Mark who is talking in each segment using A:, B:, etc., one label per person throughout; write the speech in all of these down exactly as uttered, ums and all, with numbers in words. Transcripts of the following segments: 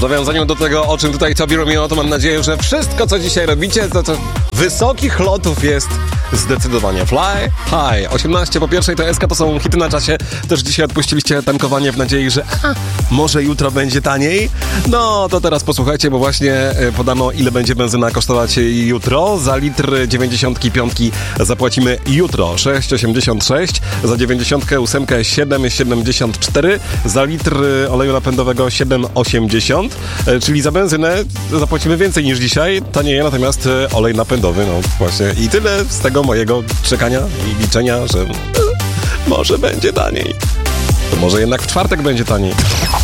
A: W nawiązaniu do tego, o czym tutaj Tobi Romeo, to mam nadzieję, że wszystko, co dzisiaj robicie, to, to wysokich lotów jest zdecydowanie. Fly high. osiemnaście po pierwszej to S K, to są hity na czasie. Też dzisiaj odpuściliście tankowanie w nadziei, że a, może jutro będzie taniej. No to teraz posłuchajcie, bo właśnie podano, ile będzie benzyna kosztować jutro. Za litr dziewięćdziesiątki piątki zapłacimy jutro sześć osiemdziesiąt sześć, za dziewięćdziesiątkę ósemkę siedem siedemdziesiąt cztery, za litr oleju napędowego siedem osiemdziesiąt, czyli za benzynę zapłacimy więcej niż dzisiaj, tanieje natomiast olej napędowy, no właśnie. I tyle z tego mojego czekania i liczenia, że może będzie taniej. To może jednak w czwartek będzie taniej.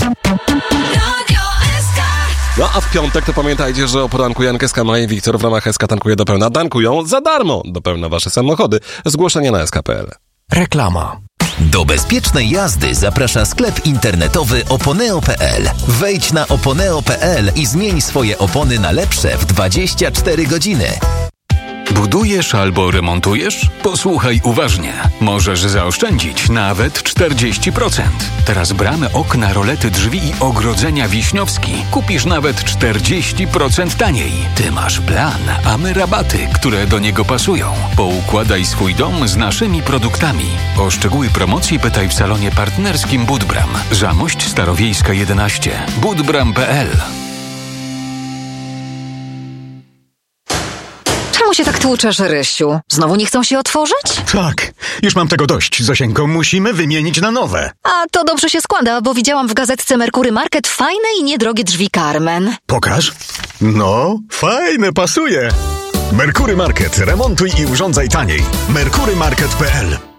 A: No a w piątek to pamiętajcie, że o poranku Jankę, S K, Maja i Wiktor w ramach S K Tankuje do pełna tankują za darmo do pełna wasze samochody. Zgłoszenie na S K kropka P L.
B: Reklama. Do bezpiecznej jazdy zaprasza sklep internetowy oponeo kropka P L. Wejdź na oponeo kropka P L i zmień swoje opony na lepsze w dwadzieścia cztery godziny.
C: Budujesz albo remontujesz? Posłuchaj uważnie. Możesz zaoszczędzić nawet czterdzieści procent. Teraz bramy, okna, rolety, drzwi i ogrodzenia Wiśniowski kupisz nawet czterdzieści procent taniej. Ty masz plan, a my rabaty, które do niego pasują. Poukładaj swój dom z naszymi produktami. O szczegóły promocji pytaj w salonie partnerskim Budbram. Zamość Starowiejska jedenaście. budbram kropka P L.
D: Czemu się tak tłuczesz, Rysiu? Znowu nie chcą się otworzyć?
E: Tak, już mam tego dość. Zosieńko, musimy wymienić na nowe.
D: A to dobrze się składa, bo widziałam w gazetce Merkury Market fajne i niedrogie drzwi Carmen.
E: Pokaż. No, fajne, pasuje. Merkury Market. Remontuj i urządzaj taniej. merkury market kropka P L.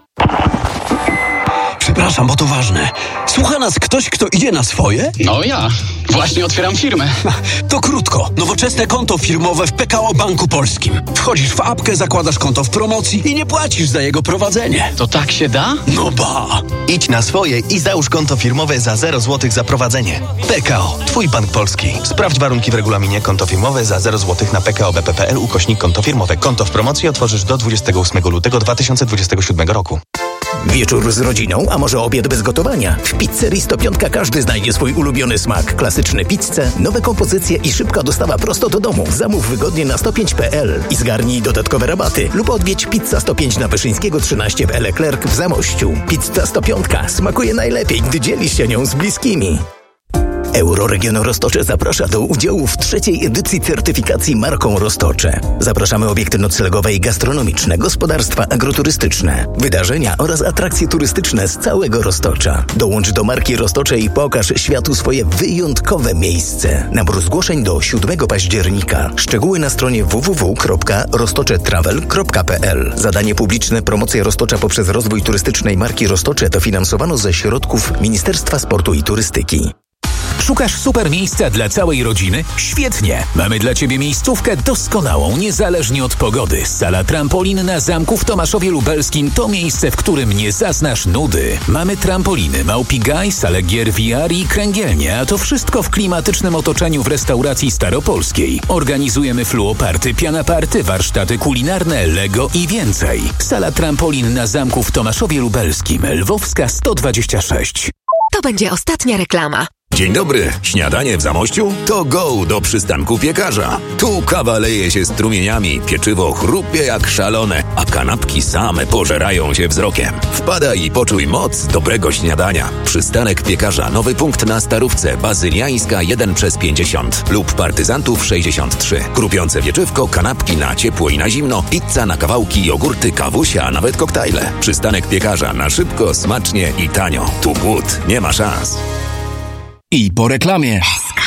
F: Przepraszam, bo to ważne. Słucha nas ktoś, kto idzie na swoje?
G: No ja. Właśnie otwieram firmę.
F: To krótko. Nowoczesne konto firmowe w P K O Banku Polskim. Wchodzisz w apkę, zakładasz konto w promocji i nie płacisz za jego prowadzenie.
G: To tak się da?
F: No ba!
H: Idź na swoje i załóż konto firmowe za zero złotych za prowadzenie. P K O. Twój bank polski. Sprawdź warunki w regulaminie. Konto firmowe za zero złotych na p k o b p kropka p l ukośnik konto firmowe. Konto w promocji otworzysz do dwudziestego ósmego lutego dwa tysiące dwudziestego siódmego roku.
B: Wieczór z rodziną, a może obiad bez gotowania? W pizzerii sto pięć każdy znajdzie swój ulubiony smak. Klasyczne pizze, nowe kompozycje i szybka dostawa prosto do domu. Zamów wygodnie na sto pięć kropka p l i zgarnij dodatkowe rabaty. Lub odwiedź Pizza sto pięć na Wyszyńskiego trzynaście w Leclerc w Zamościu. Pizza sto pięć smakuje najlepiej, gdy dzielisz się nią z bliskimi. Euroregion Roztocze zaprasza do udziału w trzeciej edycji certyfikacji marką Roztocze. Zapraszamy obiekty noclegowe i gastronomiczne, gospodarstwa agroturystyczne, wydarzenia oraz atrakcje turystyczne z całego Roztocza. Dołącz do marki Roztocze i pokaż światu swoje wyjątkowe miejsce. Nabór zgłoszeń do siódmego października. Szczegóły na stronie w w w kropka roztoczetravel kropka p l. Zadanie publiczne promocja Roztocza poprzez rozwój turystycznej marki Roztocze dofinansowano ze środków Ministerstwa Sportu i Turystyki.
C: Szukasz super miejsca dla całej rodziny? Świetnie! Mamy dla Ciebie miejscówkę doskonałą, niezależnie od pogody. Sala trampolin na zamku w Tomaszowie Lubelskim to miejsce, w którym nie zaznasz nudy. Mamy trampoliny, małpi gaj, salę gier V R i kręgielnie, a to wszystko w klimatycznym otoczeniu w restauracji staropolskiej. Organizujemy fluoparty, pianaparty, warsztaty kulinarne, Lego i więcej. Sala trampolin na zamku w Tomaszowie Lubelskim, Lwowska sto dwadzieścia sześć.
I: To będzie ostatnia reklama.
J: Dzień dobry. Śniadanie w Zamościu? To go do przystanku piekarza. Tu kawa leje się strumieniami, pieczywo chrupie jak szalone, a kanapki same pożerają się wzrokiem. Wpadaj i poczuj moc dobrego śniadania. Przystanek piekarza. Nowy punkt na Starówce. Bazyliańska jeden przez pięćdziesiąt lub Partyzantów sześćdziesiąt trzy. Krupiące wieczywko, kanapki na ciepło i na zimno, pizza na kawałki, jogurty, kawusia, a nawet koktajle. Przystanek piekarza. Na szybko, smacznie i tanio. Tu głód nie ma szans.
B: I po reklamie.